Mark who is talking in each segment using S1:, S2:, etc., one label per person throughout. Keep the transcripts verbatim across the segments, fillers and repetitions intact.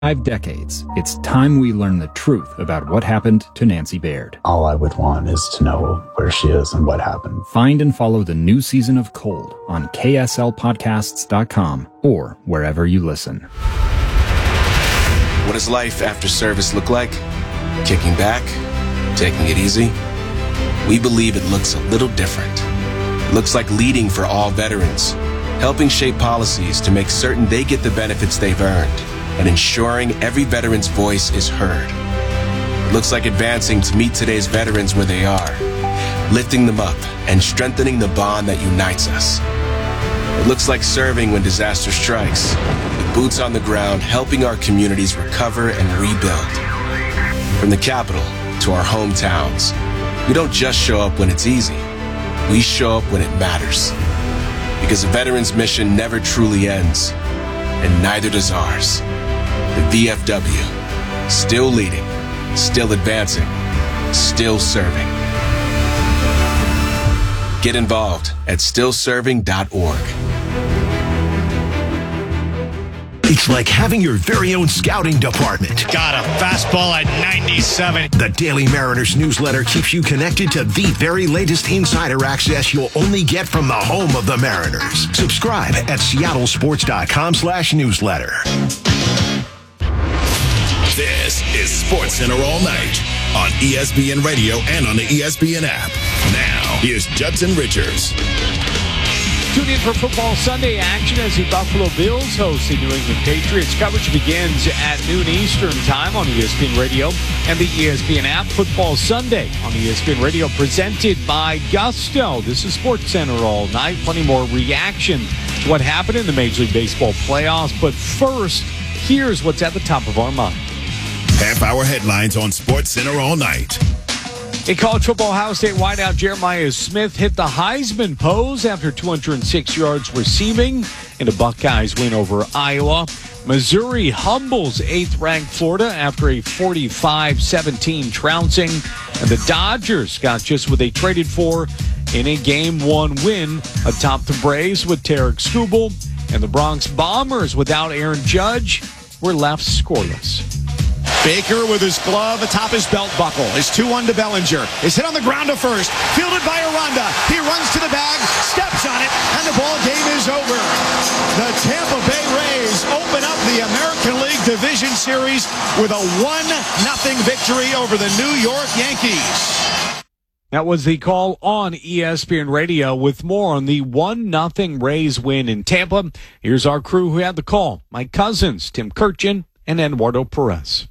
S1: Five decades, it's time we learn the truth about what happened to Nancy Baird.
S2: All I would want is to know where she is and what happened.
S1: Find and follow the new season of Cold on K S L podcasts dot com or wherever you listen.
S3: What does life after service look like? Kicking back? Taking it easy? We believe it looks a little different. It looks like leading for all veterans, helping shape policies to make certain they get the benefits they've earned, and ensuring every veteran's voice is heard. It looks like advancing to meet today's veterans where they are, lifting them up and strengthening the bond that unites us. It looks like serving when disaster strikes, with boots on the ground helping our communities recover and rebuild. From the Capitol to our hometowns, we don't just show up when it's easy. We show up when it matters. Because a veteran's mission never truly ends, and neither does ours. The V F W, still leading, still advancing, still serving. Get involved at still serving dot org.
S4: It's like having your very own scouting department.
S5: Got a fastball at ninety-seven.
S4: The Daily Mariners newsletter keeps you connected to the very latest insider access you'll only get from the home of the Mariners. Subscribe at seattle sports dot com slash newsletter.
S6: This is Sports Center All Night on E S P N Radio and on the E S P N app. Now, here's Judson Richards.
S7: Tune in for Football Sunday action as the Buffalo Bills host the New England Patriots. Coverage begins at noon Eastern time on E S P N Radio and the E S P N app. Football Sunday on E S P N Radio presented by Gusto. This is Sports Center All Night. Plenty more reaction to what happened in the Major League Baseball playoffs. But first, here's what's at the top of our mind.
S6: Half-hour headlines on Sports Center All Night.
S7: In college football, Ohio State wideout Jeremiah Smith hit the Heisman pose after two hundred six yards receiving in a Buckeyes win over Iowa. Missouri humbles eighth-ranked Florida after a forty-five seventeen trouncing. And the Dodgers got just what they traded for in a game one win atop the Braves with Tarek Skubal. And the Bronx Bombers, without Aaron Judge, were left scoreless.
S5: Baker with his glove atop his belt buckle. His two one to Bellinger. Is hit on the ground to first. Fielded by Aranda. He runs to the bag, steps on it, and the ball game is over. The Tampa Bay Rays open up the American League Division Series with a one nothing victory over the New York Yankees.
S7: That was the call on E S P N Radio with more on the one nothing Rays win in Tampa. Here's our crew who had the call. Mike Cousins, Tim Kirchin, and Eduardo Perez.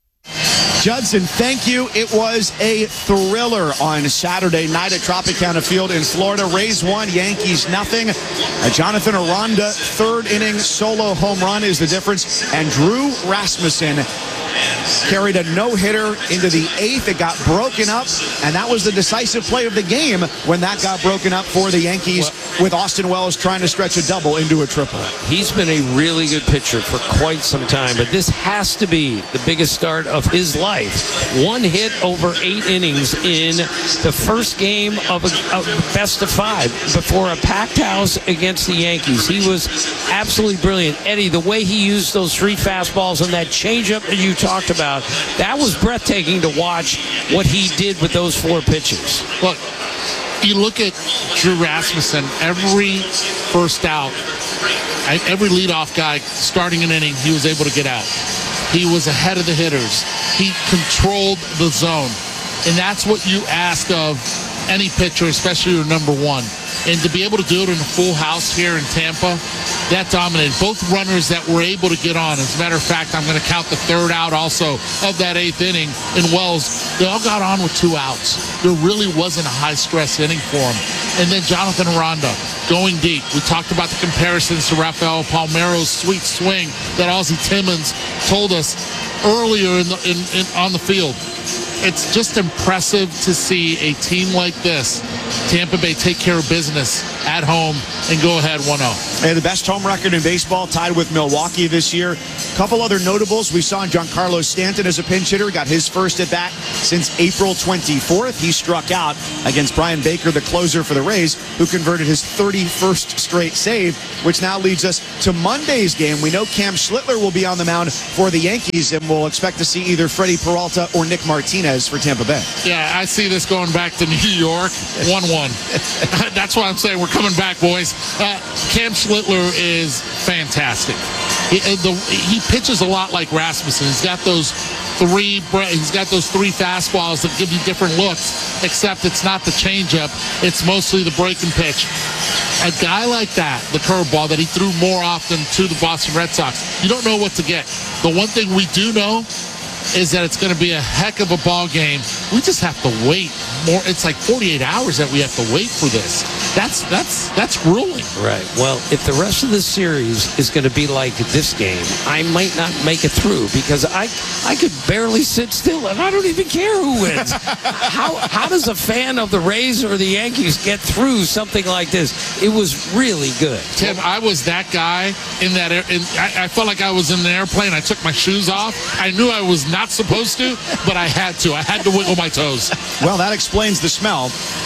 S5: Judson, thank you. It was a thriller on Saturday night at Tropicana Field in Florida. Rays one, Yankees nothing. A Jonathan Aranda third inning solo home run is the difference. And Drew Rasmussen carried a no-hitter into the eighth. It got broken up, and that was the decisive play of the game when that got broken up for the Yankees, with Austin Wells trying to stretch a double into a triple.
S8: He's been a really good pitcher for quite some time, but this has to be the biggest start of his life. One hit over eight innings in the first game of a, of best of five before a packed house against the Yankees. He was absolutely brilliant. Eddie, the way he used those three fastballs and that changeup that you talked about, that was breathtaking to watch what he did with those four pitches.
S9: Look, you look at Drew Rasmussen, every first out, every leadoff guy starting an inning, he was able to get out. He was ahead of the hitters. He controlled the zone. And that's what you ask of any pitcher, especially your number one. And to be able to do it in a full house here in Tampa, that dominated. Both runners that were able to get on. As a matter of fact, I'm going to count the third out also of that eighth inning in Wells. They all got on with two outs. There really wasn't a high-stress inning for them. And then Jonathan Aranda going deep. We talked about the comparisons to Rafael Palmeiro's sweet swing that Ozzie Timmons told us earlier in the, in, in, on the field. It's just impressive to see a team like this, Tampa Bay, take care of business at home and go ahead one oh.
S5: And the best home record in baseball, tied with Milwaukee this year. A couple other notables. We saw Giancarlo Stanton as a pinch hitter, got his first at bat since April twenty-fourth. He struck out against Brian Baker, the closer for the Rays, who converted his thirty-first straight save, which now leads us to Monday's game. We know Cam Schlittler will be on the mound for the Yankees, and we'll expect to see either Freddie Peralta or Nick Martinez for Tampa Bay.
S9: Yeah, I see this going back to New York, one one. That's why I'm saying we're coming back, boys. Uh, Cam Schlittler is fantastic. He, the, he pitches a lot like Rasmussen. He's got those three. He's got those three fastballs that give you different looks. Except it's not the changeup. It's mostly the breaking pitch. A guy like that, the curveball that he threw more often to the Boston Red Sox, you don't know what to get. The one thing we do know is that it's going to be a heck of a ball game. We just have to wait more. It's like forty-eight hours that we have to wait for this. That's that's that's grueling.
S8: Right. Well, if the rest of the series is going to be like this game, I might not make it through because I I could barely sit still, and I don't even care who wins. how how does a fan of the Rays or the Yankees get through something like this? It was really good.
S9: Tim, I was that guy in that. Air, in, I, I felt like I was in an airplane. I took my shoes off. I knew I was not supposed to, but I had to. I had to wiggle my toes.
S5: Well, that explains the smell.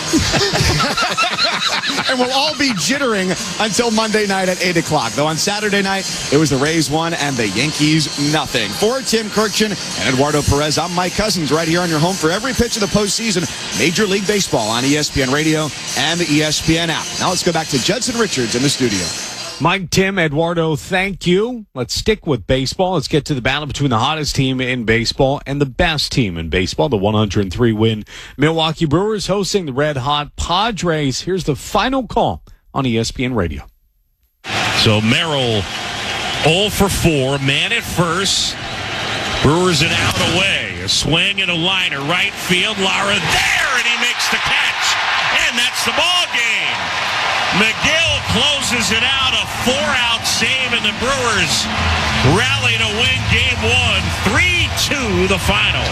S5: And we'll all be jittering until Monday night at eight o'clock. Though on Saturday night, it was the Rays one and the Yankees nothing. For Tim Kurkjian and Eduardo Perez, I'm Mike Cousins, right here on your home for every pitch of the postseason, Major League Baseball on E S P N Radio and the E S P N app. Now let's go back to Judson Richards in the studio.
S7: Mike, Tim, Eduardo, thank you. Let's stick with baseball. Let's get to the battle between the hottest team in baseball and the best team in baseball, the one oh three win Milwaukee Brewers hosting the red-hot Padres. Here's the final call on E S P N Radio.
S10: So Merrill oh for four, man at first. Brewers an out away. A swing and a liner, right field. Lara there, and he makes the catch. And that's the ball game. McGill closes it out, a four-out save, and the Brewers rally to win game one, three two the final.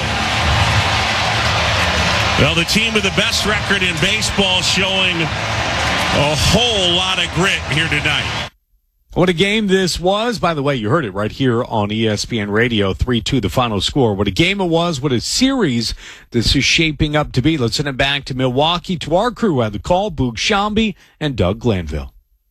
S10: Well, the team with the best record in baseball showing a whole lot of grit here tonight.
S7: What a game this was. By the way, you heard it right here on E S P N Radio, three two the final score. What a game it was. What a series this is shaping up to be. Let's send it back to Milwaukee, to our crew at the call, Boog Shambi and Doug Glanville.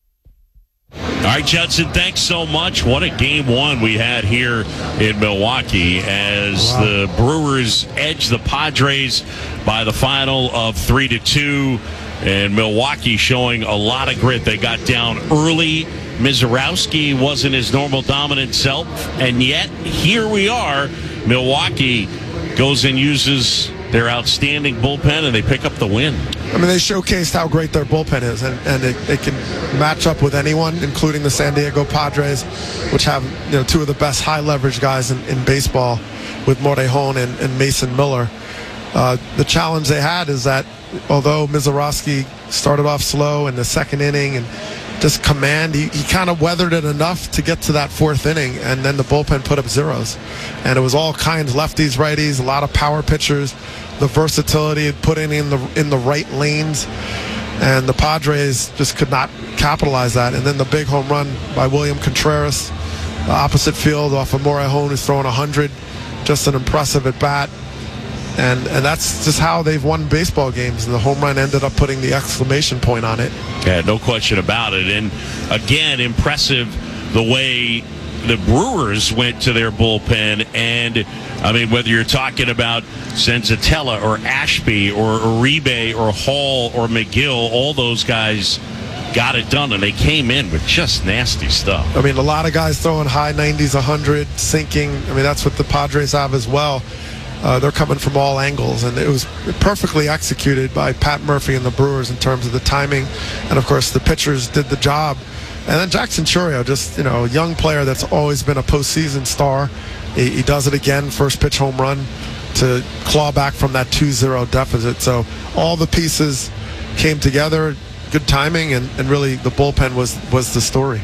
S10: All right, Judson, thanks so much. What a game one we had here in Milwaukee as wow. the Brewers edge the Padres by the final of three to two. And Milwaukee showing a lot of grit. They got down early. Mizorowski wasn't his normal dominant self, and yet here we are. Milwaukee goes and uses their outstanding bullpen, and they pick up the win.
S11: I mean, they showcased how great their bullpen is, and, and it, it can match up with anyone, including the San Diego Padres, which have you know two of the best high-leverage guys in, in baseball with Morejon and, and Mason Miller. Uh, the challenge they had is that although Mizorowski started off slow in the second inning and just command, he, he kind of weathered it enough to get to that fourth inning, and then the bullpen put up zeros. And it was all kinds, lefties, righties, a lot of power pitchers, the versatility, putting in the in the right lanes, and the Padres just could not capitalize that. And then the big home run by William Contreras, the opposite field off of Morejon, who's throwing one hundred, just an impressive at bat. And and that's just how they've won baseball games. And the home run ended up putting the exclamation point on it.
S10: Yeah, no question about it. And again, impressive the way the Brewers went to their bullpen. And I mean, whether you're talking about Senzatella or Ashby or Uribe or Hall or McGill, all those guys got it done, and they came in with just nasty stuff.
S11: I mean, a lot of guys throwing high nineties, one hundred, sinking. I mean, that's what the Padres have as well. Uh, they're coming from all angles, and it was perfectly executed by Pat Murphy and the Brewers in terms of the timing, and of course the pitchers did the job. And then Jackson Chourio, just you know, a young player that's always been a postseason star. He, he does it again, first pitch home run to claw back from that two zero deficit. So all the pieces came together, good timing, and, and really the bullpen was was the story.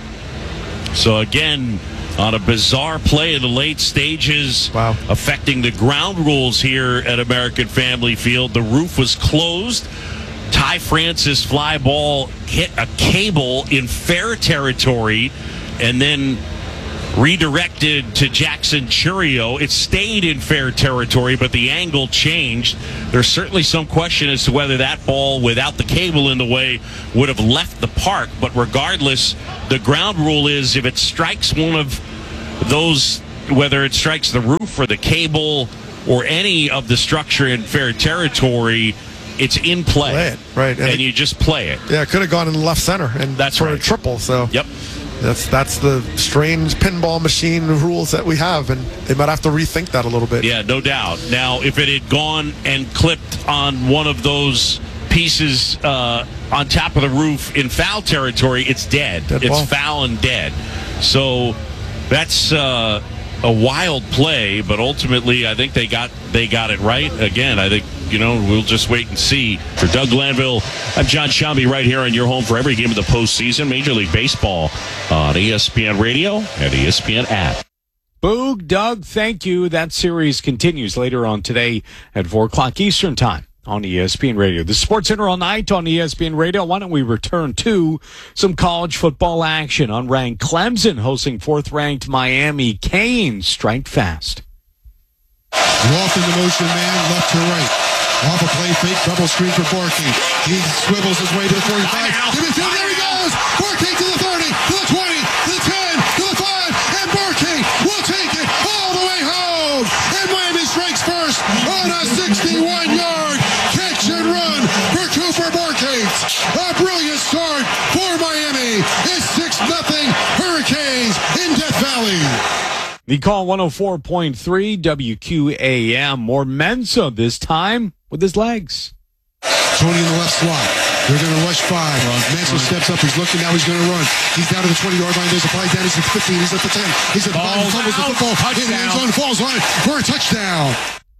S10: So again, on a bizarre play in the late stages,
S11: wow.
S10: affecting the ground rules here at American Family Field. The roof was closed Ty Francis fly ball hit a cable in fair territory and then redirected to Jackson Churio. It stayed in fair territory, but the angle changed. There's certainly some question as to whether that ball, without the cable in the way, would have left the park. But regardless, the ground rule is if it strikes one of those, whether it strikes the roof or the cable or any of the structure in fair territory, it's in play.
S11: Play it, right.
S10: And,
S11: and
S10: you just play it.
S11: Yeah, it could have gone in the left center and
S10: that's
S11: for
S10: right.
S11: a triple. So
S10: yep.
S11: That's that's the strange pinball machine rules that we have, and they might have to rethink that a little bit.
S10: Yeah, no doubt. Now, if it had gone and clipped on one of those pieces uh, on top of the roof in foul territory, it's dead.
S11: Dead
S10: it's
S11: ball.
S10: Foul and dead. So that's uh, a wild play, but ultimately, I think they got they got it right. Again, I think, you know, we'll just wait and see. For Doug Glanville, I'm John Shambi right here on your home for every game of the postseason. Major League Baseball on E S P N Radio and E S P N app.
S7: Boog, Doug, thank you. That series continues later on today at four o'clock Eastern Time on E S P N Radio. The Sports Center all night on E S P N Radio. Why don't we return to some college football action? Unranked Clemson hosting fourth-ranked Miami. Canes strike fast.
S12: Off in the motion man, left to right. Off a play fake, double screen for Borking. He swivels his way to the forty-five. Give it to him, there he goes! Borking to the thirty, to the twenty, to the ten, to the five, and Borking will take it all the way home! And Miami strikes first on a sixty-one-yard catch and run for Cooper Borking. A brilliant start for Miami. It's six nothing Hurricanes in Death Valley.
S7: The call one oh four point three W Q A M. More Mensa this time with his legs.
S12: Tony in the left slot. They're going to rush five. Mensa steps up. He's looking. Now he's going to run. He's down to the twenty-yard line. There's a fly down. He's at the fifteen. He's at the ten. He's at the five. He fumbles the football. In the end zone. Falls on it for a touchdown.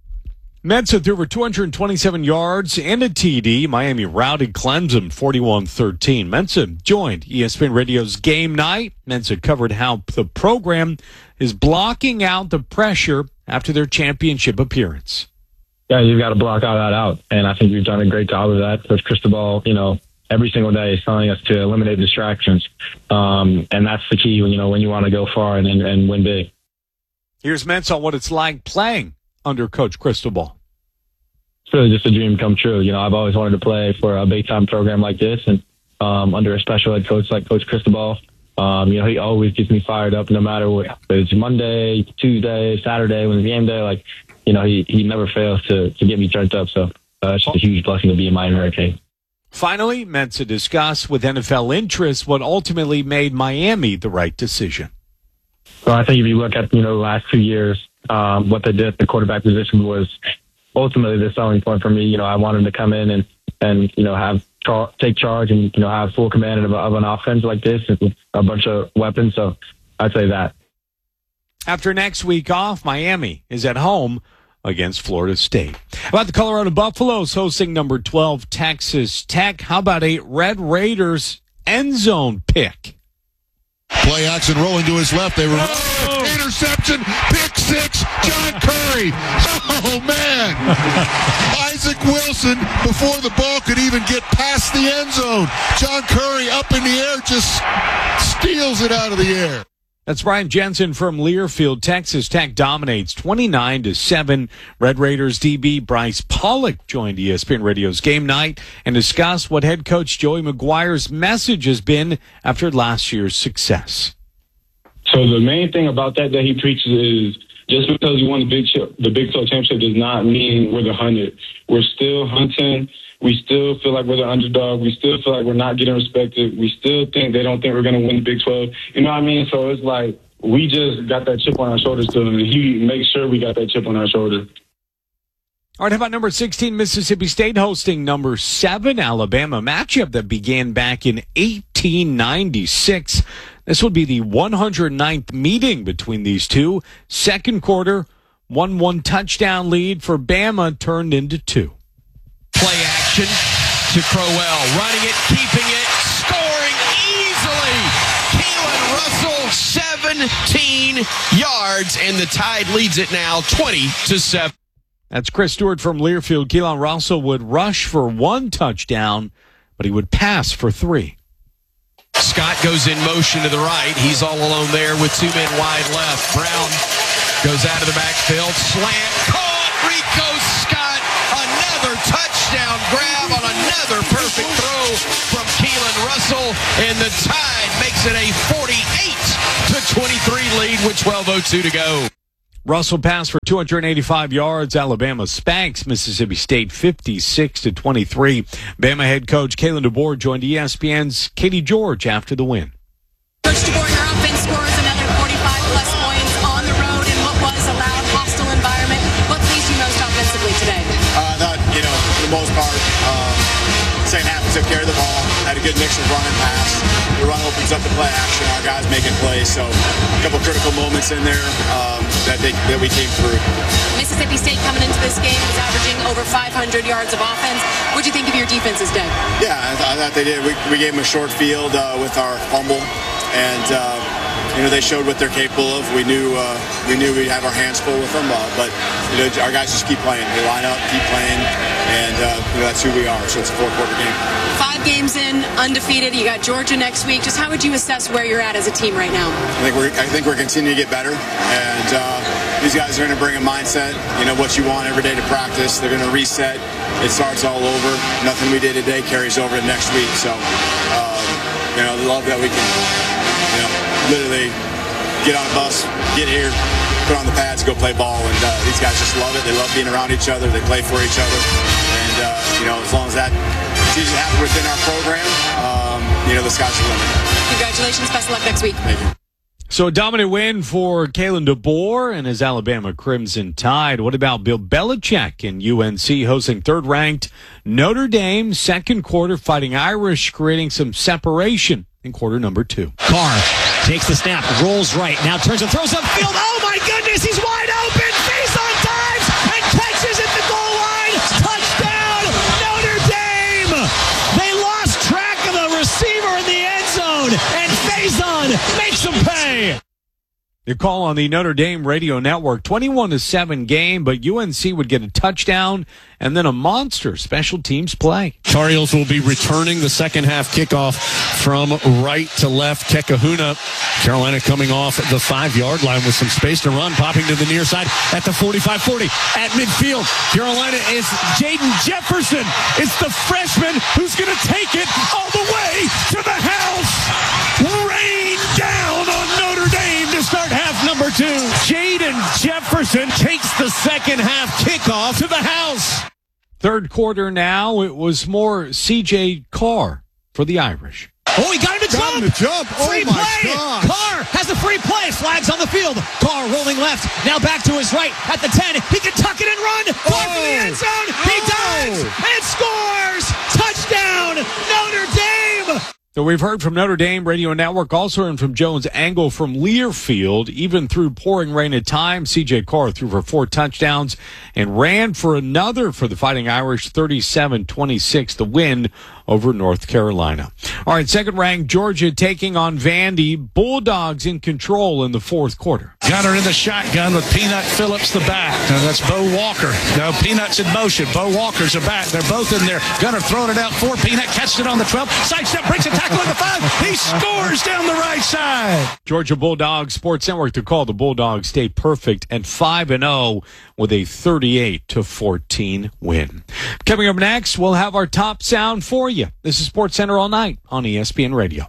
S7: Mensa threw for two hundred twenty-seven yards and a T D. Miami routed Clemson forty-one thirteen. Mensa joined E S P N Radio's Game Night. Mensa covered how the program is blocking out the pressure after their championship appearance.
S13: Yeah, you've got to block all that out, and I think you've done a great job of that. Coach Cristobal, you know, every single day is telling us to eliminate distractions, um, and that's the key when you know when you want to go far and, and, and win big.
S7: Here's Mensa on what it's like playing under Coach Cristobal.
S13: It's really just a dream come true. You know, I've always wanted to play for a big-time program like this, and um, under a special head coach like Coach Cristobal. Um, you know, he always gets me fired up no matter what. If it's Monday, Tuesday, Saturday, when it's game day, like, you know, he, he never fails to, to get me turned up. So uh, it's just a huge blessing to be a Miami Hurricane.
S7: Finally, Mensa discussed with N F L interests what ultimately made Miami the right decision.
S13: So I think if you look at, you know, the last two years, um, what they did at the quarterback position was ultimately the selling point for me. You know, I wanted to come in and, and you know, have char- take charge and, you know, have full command of, of an offense like this with a bunch of weapons. So I'd say that.
S7: After next week off, Miami is at home against Florida State. How about the Colorado Buffaloes hosting number twelve Texas Tech? How about a Red Raiders end zone pick?
S12: Play action rolling to his left. They were oh. interception, pick six, John Curry. Oh, man. Isaac Wilson, before the ball could even get past the end zone. John Curry up in the air, just steals it out of the air.
S7: That's Brian Jensen from Learfield. Texas Tech dominates twenty-nine to seven. Red Raiders D B Bryce Pollock joined E S P N Radio's Game Night and discussed what head coach Joey McGuire's message has been after last year's success.
S14: So the main thing about that that he preaches is just because you won the Big the Big twelve championship does not mean we're the hunted. We're still hunting. We still feel like we're the underdog. We still feel like we're not getting respected. We still think they don't think we're going to win the Big twelve. You know what I mean? So it's like we just got that chip on our shoulders to him, and he makes sure we got that chip on our shoulder.
S7: All right, how about number sixteen, Mississippi State hosting number seven, Alabama, matchup that began back in eighteen ninety-six. This would be the one hundred ninth meeting between these two. Second quarter, one one touchdown lead for Bama turned into two.
S15: Play action to Crowell, running it, keeping it, scoring easily. Keelan Russell, seventeen yards, and the Tide leads it now twenty to seven.
S7: That's Chris Stewart from Learfield. Keelan Russell would rush for one touchdown, but he would pass for three.
S15: Scott goes in motion to the right. He's all alone there with two men wide left. Brown goes out of the backfield. Slant. Caught. Rico Scott. Another touchdown grab on another perfect throw from Keelan Russell. And the Tide makes it a forty-eight to twenty-three lead with twelve oh two to go.
S7: Russell passed for two hundred eighty-five yards. Alabama spanks Mississippi State fifty-six to twenty-three. Bama head coach Kalen DeBoer joined E S P N's Katie George after the win.
S16: Coach DeBoer, your offense scores another forty-five plus points on the road in what was a loud, hostile environment. What pleased you most offensively today?
S17: Uh, I thought, you know, for the most part, um, second half we took care of the ball, had a good mix of run and pass. The run opens up the play action, our guys making plays, so a couple critical moments in there um, that they, that we came through.
S16: Mississippi State coming into this game was averaging over five hundred yards of offense. What do you think of your defense today?
S17: Yeah, I, th- I thought they did. We, we gave them a short field uh, with our fumble, and uh, you know they showed what they're capable of. We knew uh, we knew we'd have our hands full with them, uh, but you know our guys just keep playing. They line up, keep playing, and uh, you know, that's who we are. So it's a four-quarter game.
S16: Five games in, undefeated. You got Georgia next week. Just how would you assess where you're at as a team right now?
S17: I think we're I think we're continuing to get better, and uh, these guys are going to bring a mindset. You know what you want every day to practice. They're going to reset. It starts all over. Nothing we did today carries over to next week. So uh, you know, love that we can you know literally get on a bus, get here, put on the pads, go play ball, and uh, these guys just love it. They love being around each other. They play for each other, and uh, you know as long as that continues to happen within our program, um, you know the sky's the limit.
S16: Congratulations. Best of luck next week.
S17: Thank you.
S7: So a dominant win for Kalen DeBoer and his Alabama Crimson Tide. What about Bill Belichick and U N C hosting third-ranked Notre Dame? Second quarter, Fighting Irish creating some separation in quarter number two.
S18: Carr takes the snap, rolls right, now turns and throws upfield. Oh my goodness, he's wide open. Face on dives and catches at the goal line. Touchdown, Notre Dame. They lost track of the receiver in the end zone, and Faison makes them pay.
S7: Your call on the Notre Dame radio network, twenty-one to seven game, but U N C would get a touchdown and then a monster special teams play.
S19: Tar Heels will be returning the second half kickoff from right to left. Kekahuna, Carolina coming off the five-yard line with some space to run, popping to the near side at the forty-five forty. At midfield, Carolina is Jaden Jefferson. It's the freshman who's going to take it all the way to the house. Rain down on Notre Dame to start half number two. Jaden Jefferson takes the second half kickoff to the house.
S7: Third quarter now, it was more C J Carr for the Irish.
S18: Oh, he got him to
S12: Got
S18: jump.
S12: him to jump. Oh,
S18: Free
S12: my
S18: play.
S12: gosh.
S18: Carr has a free play. Flags on the field. Carr rolling left. Now back to his right at the ten. He can tuck it and run. Carr
S12: Oh.
S18: for the end zone. He
S12: Oh.
S18: dives and scores. Touchdown, Notre Dame.
S7: So we've heard from Notre Dame Radio Network, also heard from Jones Angle from Learfield. Even through pouring rain at times, C J Carr threw for four touchdowns and ran for another for the Fighting Irish, thirty-seven twenty-six, the win over North Carolina. All right, second-ranked Georgia taking on Vandy. Bulldogs in control in the fourth quarter.
S19: Gunner in the shotgun with Peanut Phillips the back. Now that's Bo Walker. Now Peanut's in motion. Bo Walker's a back. They're both in there. Gunner throwing it out for Peanut. Catches it on the twelve. Sidestep, breaks a tackle at the five. He scores down the right side.
S7: Georgia Bulldogs Sports Network to call the Bulldogs stay perfect at five and oh with a thirty-eight to fourteen win. Coming up next, we'll have our top sound for you. This is Sports Center all night on E S P N Radio.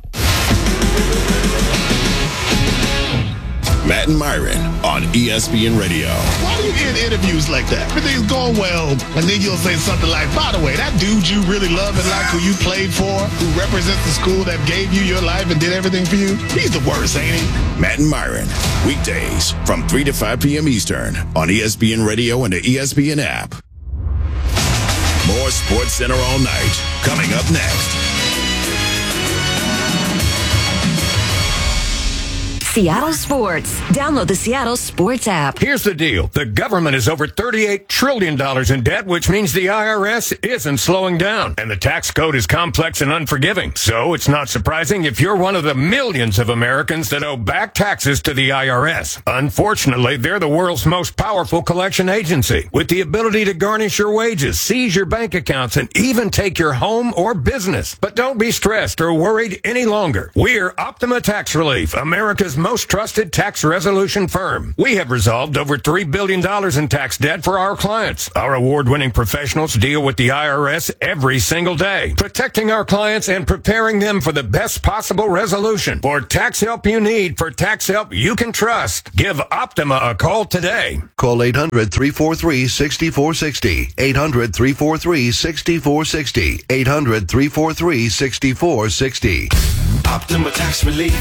S6: Matt and Myron on E S P N Radio.
S20: Why do you end interviews like that? Everything's going well, and then you'll say something like, by the way, that dude you really love and like, who you played for, who represents the school that gave you your life and did everything for you, he's the worst, ain't he?
S6: Matt and Myron, weekdays from three to five p.m. Eastern on E S P N Radio and the E S P N app. More Sports Center all night, coming up next.
S21: Seattle Sports. Download the Seattle Sports app.
S22: Here's the deal. The government is over thirty-eight trillion dollars in debt, which means the I R S isn't slowing down. And the tax code is complex and unforgiving. So it's not surprising if you're one of the millions of Americans that owe back taxes to the I R S. Unfortunately, they're the world's most powerful collection agency, with the ability to garnish your wages, seize your bank accounts, and even take your home or business. But don't be stressed or worried any longer. We're Optima Tax Relief, America's most trusted tax resolution firm. We have resolved over three billion dollars in tax debt for our clients. Our award-winning professionals deal with the I R S every single day, protecting our clients and preparing them for the best possible resolution. For tax help you need, for tax help you can trust, give Optima a call today.
S23: Call eight hundred, three four three, six four six zero. eight hundred, three four three, six four six zero. eight hundred, three four three, six four six zero.
S4: Optima Tax Relief.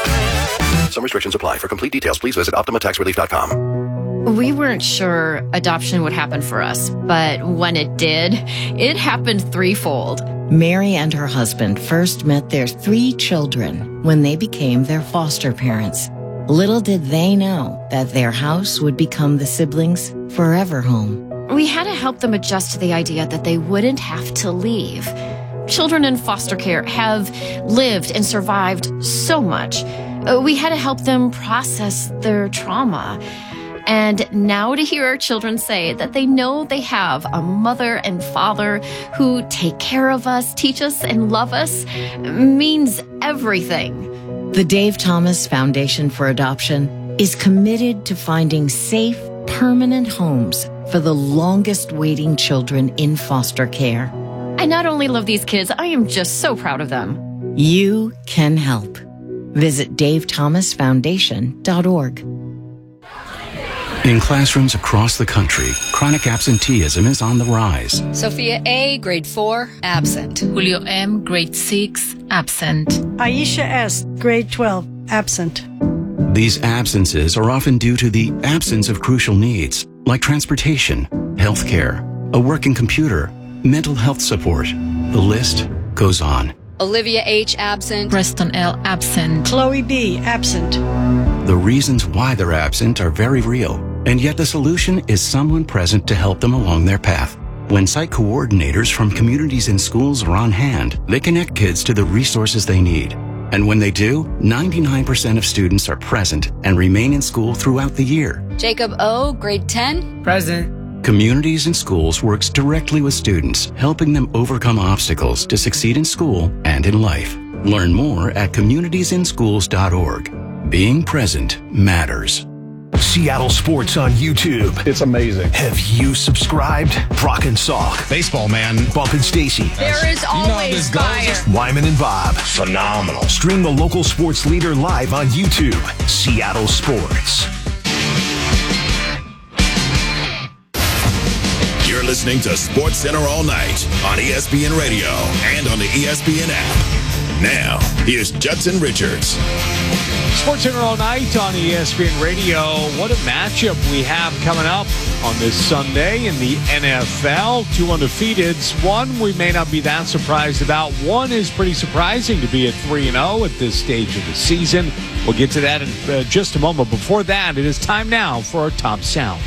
S4: Some restrictions apply. For complete details, please visit optima tax relief dot com.
S24: We weren't sure adoption would happen for us, but when it did, it happened threefold.
S25: Mary and her husband first met their three children when they became their foster parents. Little did they know that their house would become the siblings' forever home.
S24: We had to help them adjust to the idea that they wouldn't have to leave. Children in foster care have lived and survived so much. We had to help them process their trauma. And now to hear our children say that they know they have a mother and father who take care of us, teach us, and love us means everything.
S25: The Dave Thomas Foundation for Adoption is committed to finding safe, permanent homes for the longest waiting children in foster care.
S24: I not only love these kids, I am just so proud of them.
S25: You can help. Visit dave thomas foundation dot org.
S1: In classrooms across the country, chronic absenteeism is on the rise.
S26: Sophia A., grade four, absent.
S27: Julio M., grade six, absent.
S28: Aisha S., grade twelve, absent.
S1: These absences are often due to the absence of crucial needs, like transportation, health care, a working computer, mental health support. The list goes on.
S26: Olivia H., absent.
S27: Preston L., absent.
S28: Chloe B., absent.
S1: The reasons why they're absent are very real, and yet the solution is someone present to help them along their path. When site coordinators from communities and schools are on hand, they connect kids to the resources they need. And when they do, ninety-nine percent of students are present and remain in school throughout the year.
S26: Jacob O., grade ten.
S27: Present.
S1: Communities and Schools works directly with students, helping them overcome obstacles to succeed in school and in life. Learn more at communities in schools dot org. Being present matters.
S4: Seattle Sports on YouTube.
S29: It's amazing.
S4: Have you subscribed? Brock and Salk.
S29: Baseball, man.
S4: Bump and Stacy.
S26: There is always fire.
S4: Wyman and Bob. Phenomenal. Stream the local sports leader live on YouTube. Seattle Sports.
S6: You're listening to Sports Center all night on E S P N Radio and on the E S P N app. Now, here's Judson Richards.
S7: Sports Center all night on E S P N Radio. What a matchup we have coming up on this Sunday in the N F L. Two undefeateds. One we may not be that surprised about. One is pretty surprising to be at three and oh at this stage of the season. We'll get to that in uh, just a moment. Before that, it is time now for our top sound.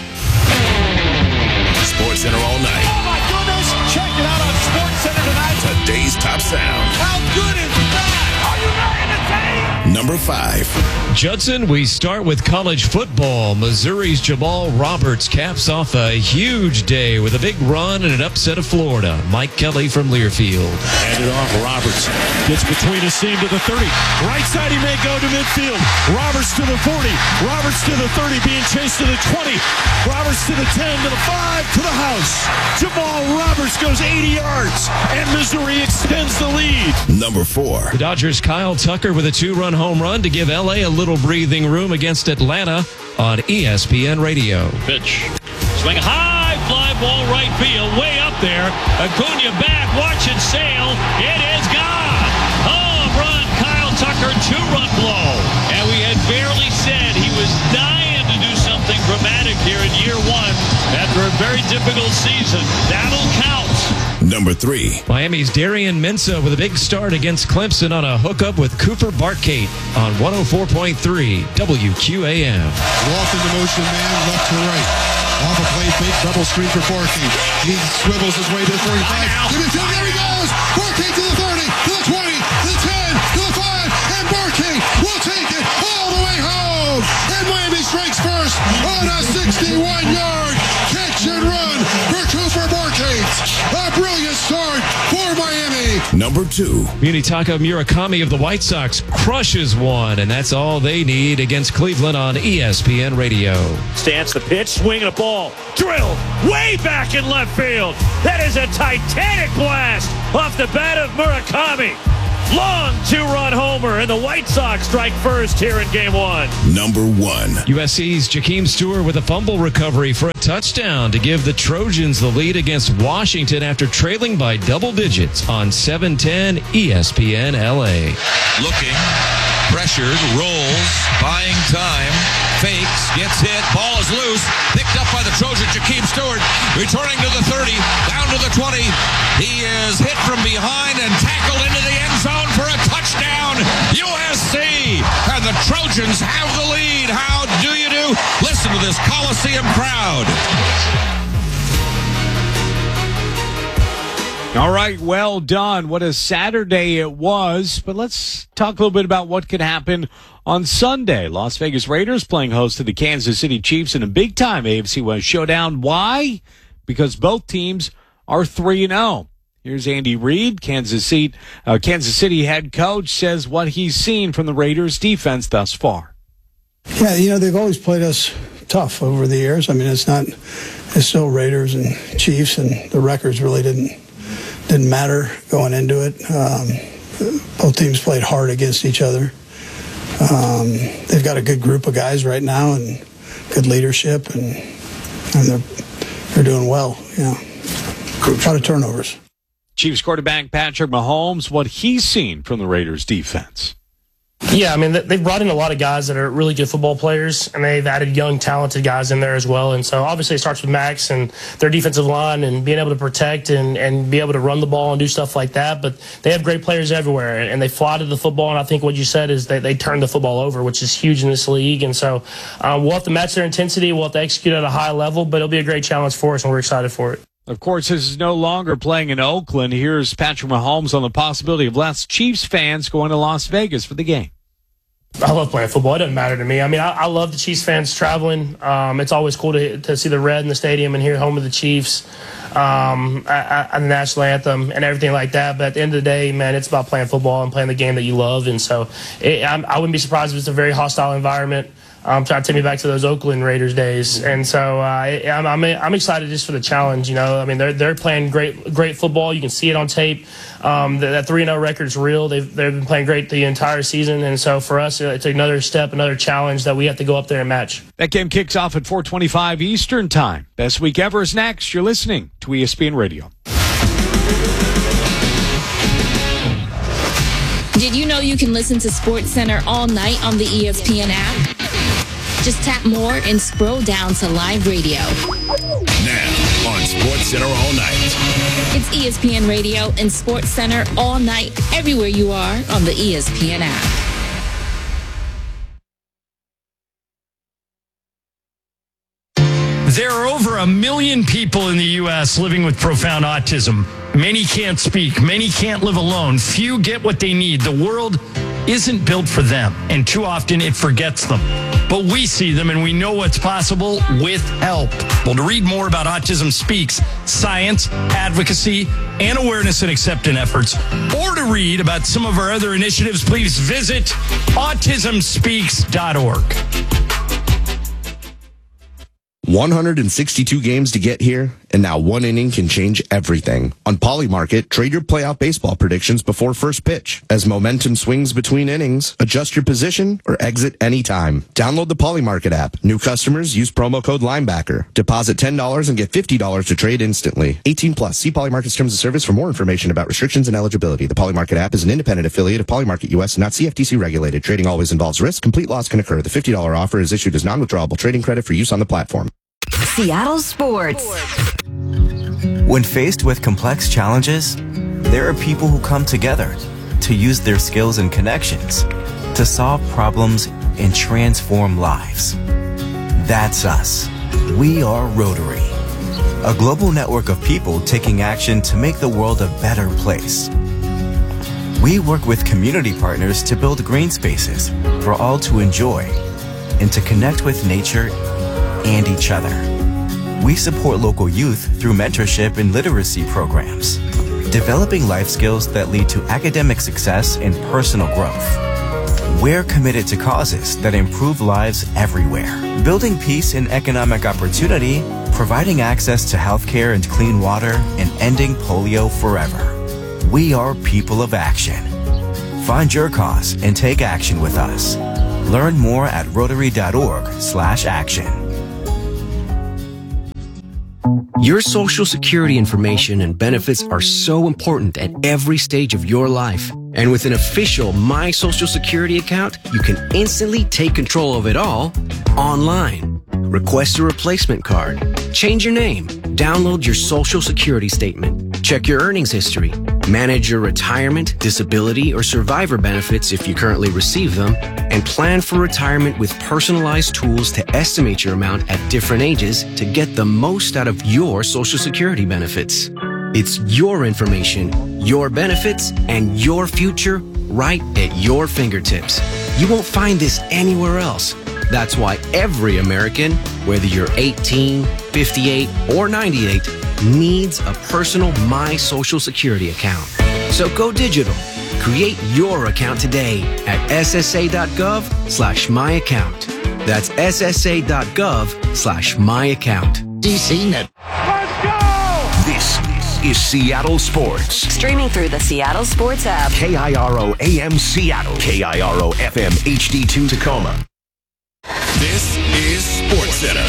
S6: Sports Center all night.
S5: Oh my goodness! Check it out on Sports Center tonight.
S6: Today's top sound.
S5: How good is that? Are you ready to take?
S6: Number five.
S15: Judson, we start with college football. Missouri's Jamal Roberts caps off a huge day with a big run and an upset of Florida. Mike Kelly from Learfield.
S30: Hand it off. Roberts gets between his seam to the thirty. Right side, he may go to midfield. Roberts to the forty. Roberts to the thirty, being chased to the twenty. Roberts to the ten, to the five, to the house. Jamal Roberts goes eighty yards, and Missouri extends the lead.
S6: Number four.
S15: The Dodgers' Kyle Tucker with a two-run home run to give L A a little breathing room against Atlanta on E S P N Radio.
S10: Pitch. Swing high, fly ball right field, way up there. Acuna back, watch it sail. It is gone. Home run, Kyle Tucker, two-run blow. And we had barely said he was dying to do something dramatic here in year one after a very difficult season. That'll count.
S6: Number three.
S2: Miami's Darian Mensah with a big start against Clemson on a hookup with Cooper Bartkate on one oh four point three W Q A M.
S12: Off in the motion, man, left to right. Off a play fake, double screen for Bartkate. He swivels his way to the forty-five. To the ten, there he goes! Bartkate to the thirty, to the twenty, to the ten, to the five, and Bartkate will take it all the way home! And Miami strikes first on a sixty-one-yard catch and run for Cooper Bartkate. A brilliant start for Miami.
S6: Number two.
S2: Munitaka Murakami of the White Sox crushes one, and that's all they need against Cleveland on E S P N Radio.
S3: Stance the pitch, swinging a ball, drilled way back in left field. That is a titanic blast off the bat of Murakami. Long two-run homer, and the White Sox strike first here in game one.
S6: Number one.
S2: U S C's Jakeem Stewart with a fumble recovery for a touchdown to give the Trojans the lead against Washington after trailing by double digits on seven ten E S P N L A.
S8: Looking, pressured, rolls, buying time, fakes, gets hit, ball is loose, picked up by the Trojan Jakeem Stewart, returning to the thirty, down to the twenty. He is hit from behind and tackled into the end zone for a touchdown, U S C. And the Trojans have the lead. How do you do? Listen to this Coliseum crowd.
S7: All right, well done. What a Saturday it was. But let's talk a little bit about what could happen on Sunday. Las Vegas Raiders playing host to the Kansas City Chiefs in a big-time A F C West showdown. Why? Because both teams are three and oh. Here's Andy Reid, Kansas City, uh, Kansas City head coach, says what he's seen from the Raiders' defense thus far.
S9: Yeah, you know, they've always played us tough over the years. I mean, it's not, it's still Raiders and Chiefs, and the records really didn't didn't matter going into it. Um, both teams played hard against each other. Um, they've got a good group of guys right now and good leadership, and and they're they're doing well. You know, a lot of turnovers.
S7: Chiefs quarterback Patrick Mahomes, what he's seen from the Raiders defense.
S11: Yeah, I mean, they've brought in a lot of guys that are really good football players, and they've added young, talented guys in there as well. And so obviously it starts with Max and their defensive line and being able to protect and, and be able to run the ball and do stuff like that. But they have great players everywhere, and they fly to the football. And I think what you said is they, they turn the football over, which is huge in this league. And so um, we'll have to match their intensity. We'll have to execute at a high level, but it'll be a great challenge for us, and we're excited for it.
S7: Of course, this is no longer playing in Oakland. Here's Patrick Mahomes on the possibility of less Chiefs fans going to Las Vegas for the game.
S11: I love playing football. It doesn't matter to me. I mean, I, I love the Chiefs fans traveling. Um, it's always cool to to see the red in the stadium and hear home of the Chiefs, um, and the national anthem and everything like that. But at the end of the day, man, it's about playing football and playing the game that you love. And so it, I'm, I wouldn't be surprised if it's a very hostile environment. Um, trying to take me back to those Oakland Raiders days, and so uh, I'm, I'm I'm excited just for the challenge. You know, I mean they're they're playing great great football. You can see it on tape. Um, that three and oh record is real. They've they've been playing great the entire season, and so for us, it's another step, another challenge that we have to go up there and match.
S7: That game kicks off at four twenty-five Eastern Time. Best week ever is next. You're listening to E S P N Radio.
S13: Did you know you can listen to SportsCenter all night on the E S P N app? Just tap more and scroll down to live radio.
S6: Now on SportsCenter all night.
S13: It's E S P N Radio and SportsCenter all night, everywhere you are on the E S P N app.
S14: There are over a million people in the U S living with profound autism. Many can't speak. Many can't live alone. Few get what they need. The world isn't built for them, and too often it forgets them. But we see them, and we know what's possible with help. Well, to read more about Autism Speaks, science, advocacy, and awareness and acceptance efforts, or to read about some of our other initiatives, please visit autism speaks dot org.
S16: one hundred sixty-two games to get here, and now one inning can change everything. On Polymarket, trade your playoff baseball predictions before first pitch. As momentum swings between innings, adjust your position or exit anytime. Download the Polymarket app. New customers use promo code Linebacker. Deposit ten dollars and get fifty dollars to trade instantly. eighteen plus. See Polymarket's terms of service for more information about restrictions and eligibility. The Polymarket app is an independent affiliate of Polymarket U S, not C F T C regulated. Trading always involves risk. Complete loss can occur. The fifty dollars offer is issued as non-withdrawable trading credit for use on the platform.
S21: Seattle Sports.
S17: When faced with complex challenges, there are people who come together to use their skills and connections to solve problems and transform lives. That's us. We are Rotary, a global network of people taking action to make the world a better place. We work with community partners to build green spaces for all to enjoy and to connect with nature and each other. We support local youth through mentorship and literacy programs, developing life skills that lead to academic success and personal growth. We're committed to causes that improve lives everywhere, building peace and economic opportunity, providing access to healthcare and clean water, and ending polio forever. We are people of action. Find your cause and take action with us. Learn more at rotary.org slash action.
S18: Your Social Security information and benefits are so important at every stage of your life. And with an official My Social Security account, you can instantly take control of it all online. Request a replacement card, change your name, download your Social Security statement, check your earnings history, manage your retirement, disability, or survivor benefits if you currently receive them, and plan for retirement with personalized tools to estimate your amount at different ages to get the most out of your Social Security benefits. It's your information, your benefits, and your future right at your fingertips. You won't find this anywhere else. That's why every American, whether you're eighteen, fifty-eight, or ninety-eight, needs a personal My Social Security account. So go digital. Create your account today at ssa.gov slash my account. That's ssa.gov slash my account. D C Net.
S4: Let's go! This is Seattle Sports.
S21: Streaming through the Seattle Sports app.
S4: K I R O A M Seattle. K I R O F M H D two Tacoma.
S6: This is SportsCenter.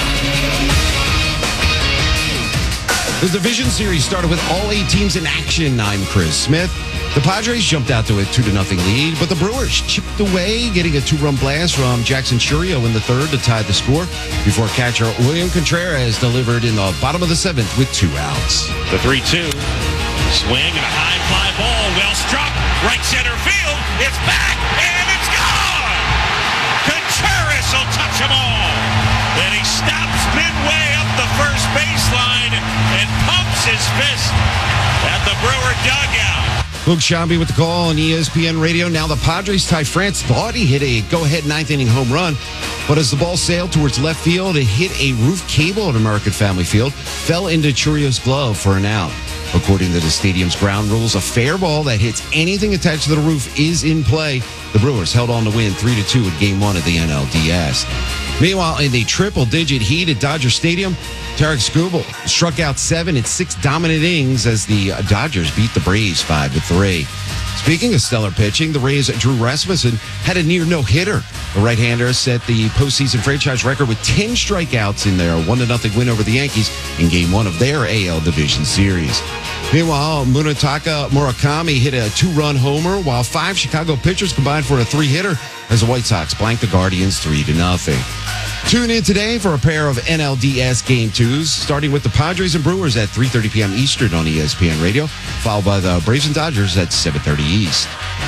S19: The division series started with all eight teams in action. I'm Chris Smith. The Padres jumped out to a two to nothing lead, but the Brewers chipped away, getting a two-run blast from Jackson Churio in the third to tie the score before catcher William Contreras delivered in the bottom of the seventh with two outs.
S10: The three two. Swing and a high fly ball. Well struck. Right center field. It's back and it's gone. Contreras will touch them all. Then he stops midway up the first baseline and pumps his fist at the Brewer dugout.
S19: Luke Shamby with the call on E S P N Radio. Now the Padres. Ty France thought he hit a go-ahead ninth-inning home run, but as the ball sailed towards left field, it hit a roof cable at American Family Field, fell into Churio's glove for an out. According to the stadium's ground rules, a fair ball that hits anything attached to the roof is in play. The Brewers held on to win three to two in Game one of the N L D S. Meanwhile, in the triple-digit heat at Dodger Stadium, Tarek Skubal struck out seven in six dominant innings as the Dodgers beat the Braves five to three. Speaking of stellar pitching, the Rays' Drew Rasmussen had a near no-hitter. The right-hander set the postseason franchise record with ten strikeouts in their one to nothing win over the Yankees in Game one of their A L Division Series. Meanwhile, Munetaka Murakami hit a two-run homer, while five Chicago pitchers combined for a three-hitter as the White Sox blanked the Guardians three to nothing. Tune in today for a pair of N L D S Game twos, starting with the Padres and Brewers at three thirty p.m. Eastern on E S P N Radio, followed by the Braves and Dodgers at seven thirty East.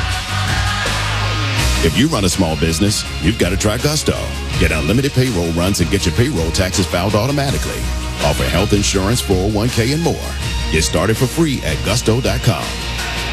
S6: If you run a small business, you've got to try Gusto. Get unlimited payroll runs and get your payroll taxes filed automatically. Offer health insurance, four oh one k, and more. Get started for free at gusto dot com.